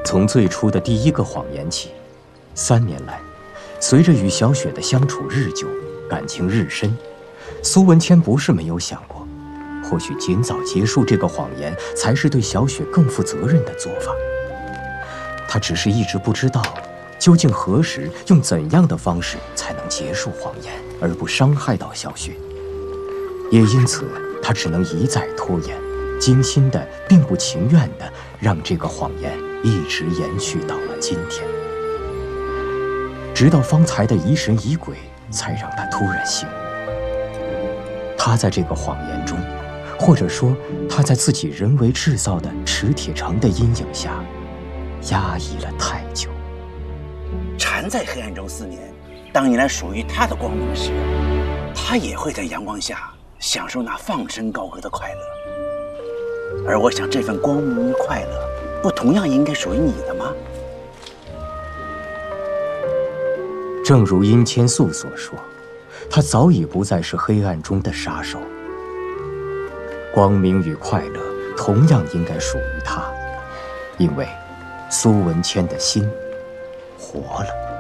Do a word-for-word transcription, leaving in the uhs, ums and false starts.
从最初的第一个谎言起，三年来，随着与小雪的相处日久，感情日深，苏文谦不是没有想过，或许尽早结束这个谎言，才是对小雪更负责任的做法。他只是一直不知道，究竟何时用怎样的方式才能结束谎言，而不伤害到小雪。也因此，他只能一再拖延，精心的并不情愿的让这个谎言一直延续到了今天。直到方才的疑神疑鬼，才让他突然醒悟。他在这个谎言中，或者说他在自己人为制造的磁铁城的阴影下，压抑了太久。 蝉在黑暗中四年，当迎来属于他的光明时，他也会在阳光下享受那放声高歌的快乐。而我想，这份光明与快乐，不同样应该属于你的吗？ 正如殷千素所说，他早已不再是黑暗中的杀手。光明与快乐同样应该属于他，因为苏文谦的心活了。